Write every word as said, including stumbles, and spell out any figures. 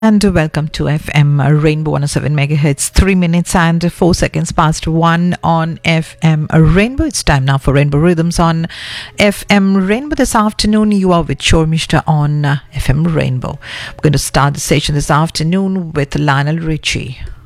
And welcome to F M Rainbow one oh seven megahertz, three minutes and four seconds past one on F M Rainbow. It's time now for Rainbow Rhythms on F M Rainbow. This afternoon, you are with Shormishta on uh, F M Rainbow. We're going to start the session this afternoon with Lionel Richie.